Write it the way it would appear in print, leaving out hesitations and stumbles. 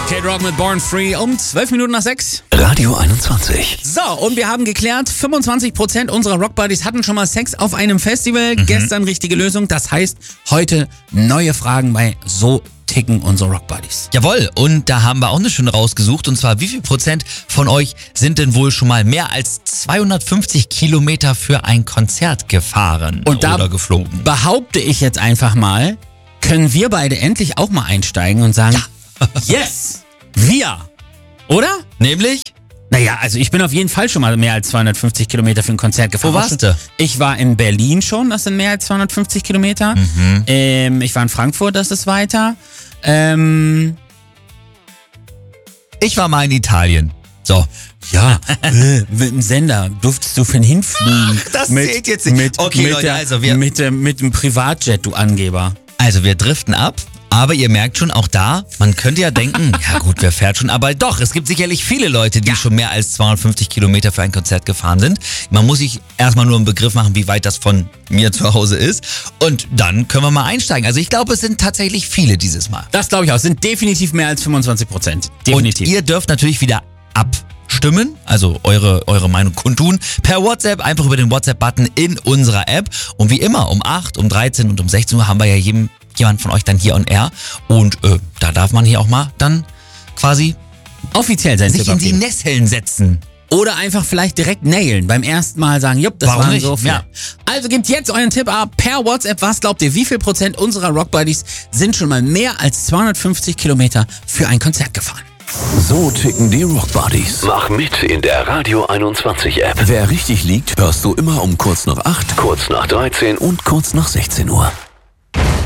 Kate Rock mit Born Free um 12 Minuten nach 6. Radio 21. So, und wir haben geklärt, 25% unserer Rockbuddies hatten schon mal Sex auf einem Festival. Gestern richtige Lösung. Das heißt, heute neue Fragen bei So ticken unsere Rockbuddies. Jawohl, und da haben wir auch eine schöne rausgesucht. Und zwar, wie viel Prozent von euch sind denn wohl schon mal mehr als 250 Kilometer für ein Konzert gefahren Und da oder geflogen? behaupte ich jetzt einfach mal, können wir beide endlich auch mal einsteigen und sagen, yes, wir, oder? Nämlich? Naja, also ich bin auf jeden Fall schon mal mehr als 250 Kilometer für ein Konzert gefahren. Wo warst du? Ich war in Berlin schon, das sind mehr als 250 Kilometer. Ich war in Frankfurt, das ist weiter. Ich war mal in Italien. So. Ja, mit dem Sender durftest du für ihn hinfliegen. Das zählt jetzt nicht. Okay, Leute, also mit dem Privatjet, du Angeber. Also wir driften ab. Aber ihr merkt schon, auch da, man könnte ja denken, ja gut, wer fährt schon? Aber doch, es gibt sicherlich viele Leute, die schon mehr als 250 Kilometer für ein Konzert gefahren sind. Man muss sich erstmal nur einen Begriff machen, wie weit das von mir zu Hause ist. Und dann können wir mal einsteigen. Also ich glaube, es sind tatsächlich viele dieses Mal. Das glaube ich auch. Es sind definitiv mehr als 25%. Definitiv. Und ihr dürft natürlich wieder abstimmen, also eure Meinung kundtun, per WhatsApp, einfach über den WhatsApp-Button in unserer App. Und wie immer, um 8, um 13 und um 16 Uhr haben wir ja jemand von euch dann hier on air. Und da darf man hier auch mal dann quasi offiziell sein sich in die Nesseln setzen. Oder einfach vielleicht direkt nailen. Beim ersten Mal sagen, jupp, das Warum waren nicht? so viel. Ja. Also gebt jetzt euren Tipp ab per WhatsApp. Was glaubt ihr, wie viel Prozent unserer Rockbuddies sind schon mal mehr als 250 Kilometer für ein Konzert gefahren? So ticken die Rockbuddies. Mach mit in der Radio 21 App. Wer richtig liegt, hörst du immer um kurz nach 8, Kurz nach 13 und kurz nach 16 Uhr.